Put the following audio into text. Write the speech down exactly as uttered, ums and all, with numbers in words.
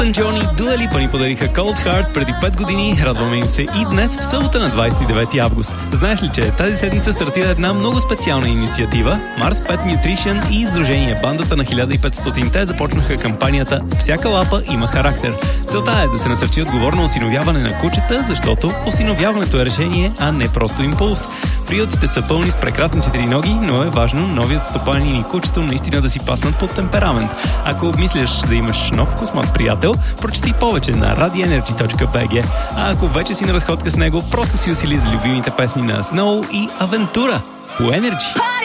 Елтън Джон и Дуа Липа ни подариха Cold Heart преди пет години. Радваме им се и днес, в събота на двадесет и девети август. Знаеш ли, че тази седмица стартира една много специална инициатива? Mars Pet Nutrition и Издружение Бандата на хиляда и петстотинте започнаха кампанията "Всяка лапа има характер". Целта е да се насърчи отговорно осиновяване на кучета, защото осиновяването е решение, а не просто импулс. Приютите са пълни с прекрасни четириноги, но е важно новият стопанин и кучето наистина да си паснат под темперамент. Ако обмисляш да имаш нов космат приятел, прочети повече на ради енерджи точка би джи. А ако вече си на разходка с него, просто си усили за любимите песни на Snow и Авентура по Energy.